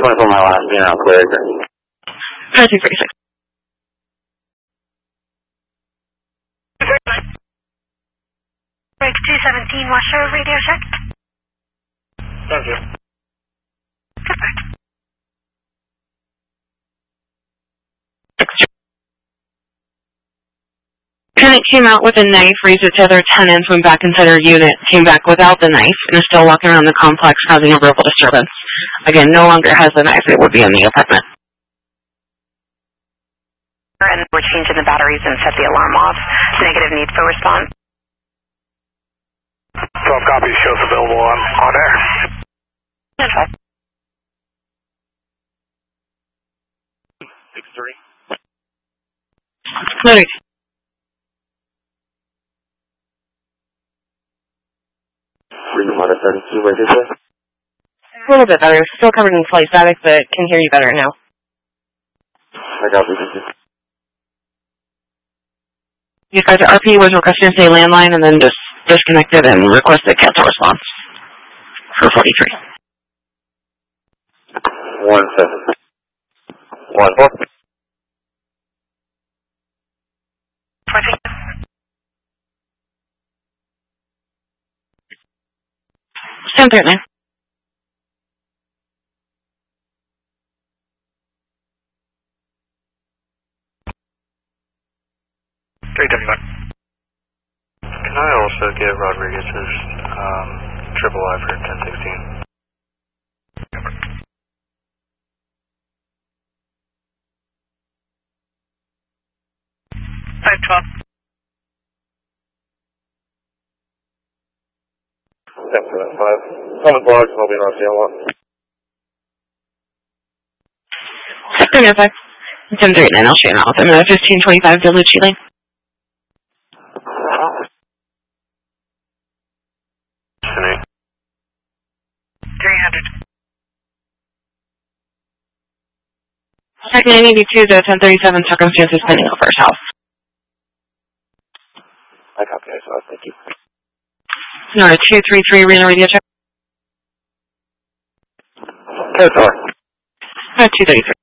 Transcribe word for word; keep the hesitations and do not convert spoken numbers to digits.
twenty-four mile line, you know, clear. two thirty-six. Break two seventeen, West Shore, radio check. Thank you. Goodbye. Tenant came out with a knife, raised it to other tenants, went back inside her unit, came back without the knife, and is still walking around the complex causing a verbal disturbance. Again, no longer has the knife. It would be in the apartment. And we're changing the batteries and set the alarm off. Negative need for response. twelve copies shows available on, on air. six three. Noted. Greenwater thirty-two, where did you? A little bit better. Still covered in slight static, but can hear you better now. I got you. You guys, R P was requesting to say landline and then just disconnected and requested cancel response for forty-three. One seven. One four. Stand there, man. three seventy-one. Can I also get Rodriguez's um, triple I for ten sixteen? five twelve. Seven five. Common logs, I'll be on C L one. Sector five. ten thirty-nine, I'll show you out with him at fifteen twenty-five Delucci Lane. three hundred. Check nine eighty-two to ten thirty-seven, circumstances pending over his house. I copy, I saw it, thank you. No, two three three, Reno radio check. Good, sorry. Uh, two thirty-three.